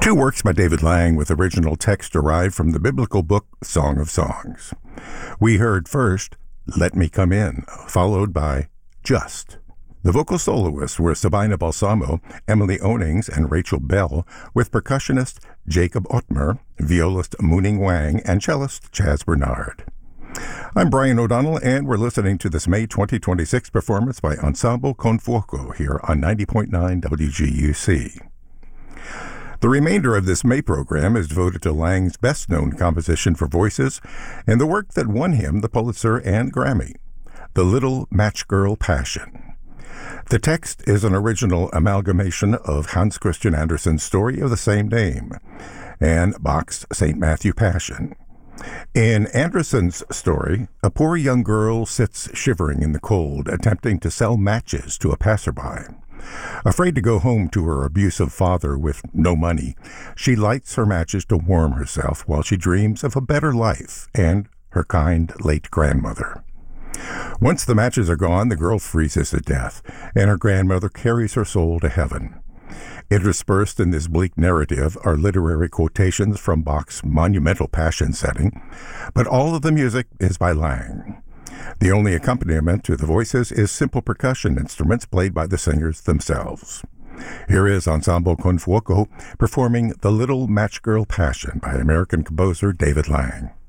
Two works by David Lang with original text derived from the biblical book Song of Songs. We heard first, Let Me Come In, followed by Just. The vocal soloists were Sabina Balsamo, Emily Onings, and Rachel Bell, with percussionist Jacob Ottmer, violist Mooning Wang, and cellist Chaz Bernard. I'm Brian O'Donnell, and we're listening to this May 2026 performance by Ensemble Con Fuoco here on 90.9 WGUC. The remainder of this May program is devoted to Lang's best-known composition for voices and the work that won him the Pulitzer and Grammy, The Little Match Girl Passion. The text is an original amalgamation of Hans Christian Andersen's story of the same name and Bach's St. Matthew Passion. In Andersen's story, a poor young girl sits shivering in the cold, attempting to sell matches to a passerby. Afraid to go home to her abusive father with no money, she lights her matches to warm herself while she dreams of a better life and her kind late grandmother. Once the matches are gone, the girl freezes to death, and her grandmother carries her soul to heaven. Interspersed in this bleak narrative are literary quotations from Bach's monumental Passion setting, but all of the music is by Lang. The only accompaniment to the voices is simple percussion instruments played by the singers themselves. Here is Ensemble Con Fuoco performing The Little Match Girl Passion by American composer David Lang.